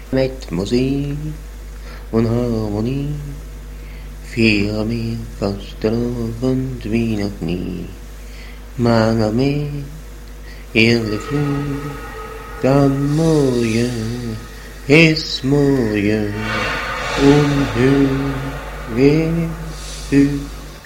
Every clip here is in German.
Mit Musik und Harmonie feiern wir Fastelavond wie noch nie. Mange med ehrlich Flug, dann morgen ist morgen und höher höher.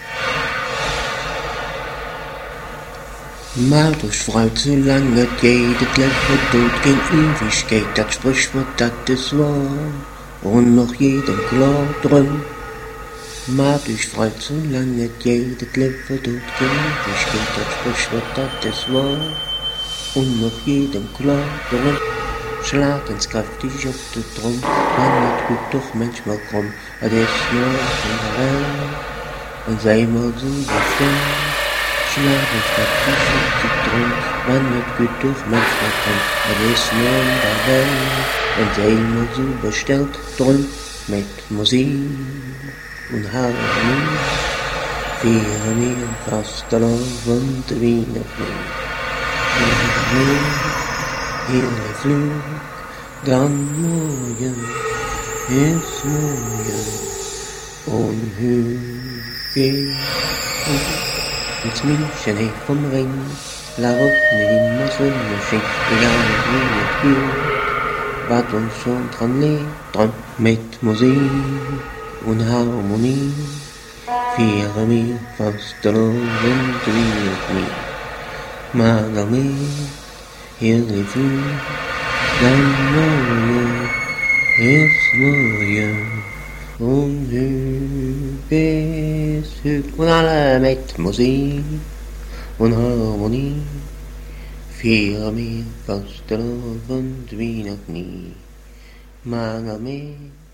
Macht euch Freude, solange jedes Leben tut, kein Ewigkeit, das Sprichwort, das ist wahr, und noch jedem klar drum. Macht euch Freude, solange jedes Leben tut, kein Ewigkeit, das Sprichwort, das ist wahr, und noch jedem klar drum. Schlag ins kräftig auf den Drum, man wird gut doch manchmal krumm, es ist nur in der Welt, und sei mal so befreit. Schlag ins kräftig auf den Drum, man wird gut doch manchmal krumm, es ist nur in der Welt, und sei mal so bestellt drum, mit Musik und Harmonie, feiern wir Fastelavond wie noch nie. Ehrlich Flug, dann morgen ist morgen und höher geht ins München vom Ring, la Route immer Sonne schien, egal wie es geht, was uns schon dran liegt, dran mit Musik und Harmonie, feiern wir Fastelavond wie noch nie. Mange med ehrlich Flug, dann morgen ist morgen und höher ist höher. Und alle mit Musik und Harmonie feiern wir Fastelavond wie noch nie. Mange med